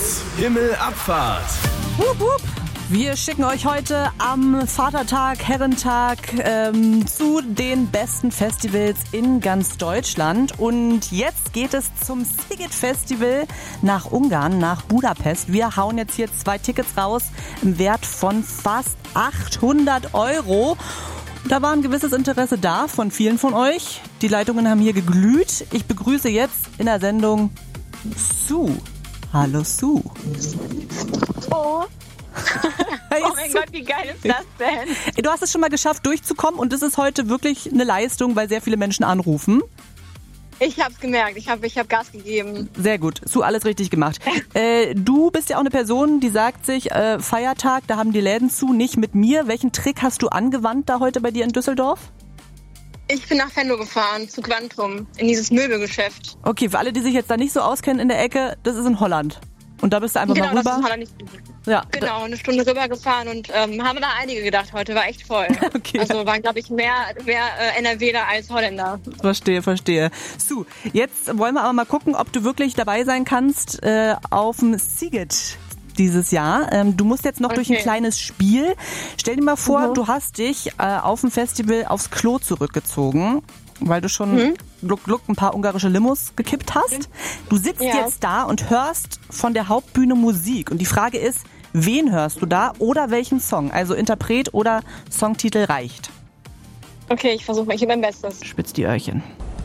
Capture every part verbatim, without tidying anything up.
Himmelabfahrt. Wupp, wupp. Wir schicken euch heute am Vatertag, Herrentag ähm, zu den besten Festivals in ganz Deutschland. Und jetzt geht es zum Sziget Festival nach Ungarn, nach Budapest. Wir hauen jetzt hier zwei Tickets raus im Wert von fast achthundert Euro. Da war ein gewisses Interesse da von vielen von euch. Die Leitungen haben hier geglüht. Ich begrüße jetzt in der Sendung Sue. Hallo Sue. Oh. Hey, oh mein Sue. Gott, wie geil ist das denn? Du hast es schon mal geschafft, durchzukommen und das ist heute wirklich eine Leistung, weil sehr viele Menschen anrufen. Ich hab's gemerkt, ich habe ich hab Gas gegeben. Sehr gut, Sue, alles richtig gemacht. äh, du bist ja auch eine Person, die sagt sich, äh, Feiertag, da haben die Läden zu, nicht mit mir. Welchen Trick hast du angewandt da heute bei dir in Düsseldorf? Ich bin nach Venlo gefahren, zu Quantrum, in dieses Möbelgeschäft. Okay, für alle, die sich jetzt da nicht so auskennen in der Ecke, das ist in Holland. Und da bist du einfach genau, mal rüber. das ist Holland nicht. Ja, Genau, eine Stunde rübergefahren und ähm, haben da einige gedacht heute, war echt voll. Okay. Also waren, glaube ich, mehr, mehr äh, NRWler als Holländer. Verstehe, verstehe. Sue, jetzt wollen wir aber mal gucken, ob du wirklich dabei sein kannst äh, auf dem Sziget dieses Jahr. Ähm, du musst jetzt noch Okay. durch ein kleines Spiel. Stell dir mal vor, Mhm. du hast dich äh, auf dem Festival aufs Klo zurückgezogen, weil du schon Mhm. gluck, gluck ein paar ungarische Limos gekippt hast. Du sitzt Ja. jetzt da und hörst von der Hauptbühne Musik. Und die Frage ist, wen hörst du da oder welchen Song? Also Interpret oder Songtitel reicht. Okay, ich versuche mal hier mein Bestes. Spitz die Öhrchen.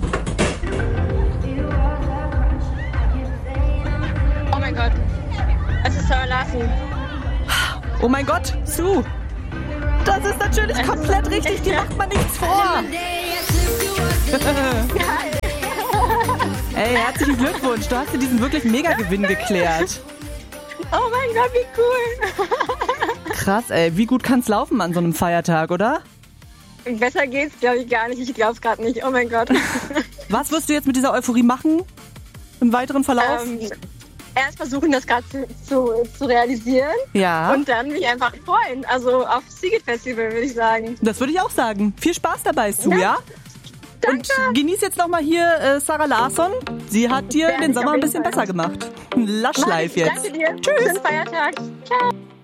Oh mein Gott, es ist Sarah Larson. Oh mein Gott, Sue! Das ist natürlich komplett richtig, die macht man nichts vor. Ey, herzlichen Glückwunsch, du hast dir diesen wirklich Mega-Gewinn geklärt. Oh mein Gott, wie cool. Krass, ey, wie gut kann's laufen an so einem Feiertag, oder? Besser geht's, glaube ich, gar nicht. Ich glaube es gerade nicht. Oh mein Gott. Was wirst du jetzt mit dieser Euphorie machen im weiteren Verlauf? ähm, erst versuchen, das gerade zu, zu, zu realisieren Ja, und dann mich einfach freuen. Also auf Sziget Festival, würde ich sagen. das würde ich auch sagen. Viel Spaß dabei, Sue, ja? Ja. Und genieß jetzt nochmal hier äh, Sarah Larsson. Sie hat dir Werde den ich Sommer auf ein jeden bisschen Fall. besser gemacht. Lush Mach Life ich. jetzt. Danke dir. Tschüss. Schönen Feiertag. Ciao.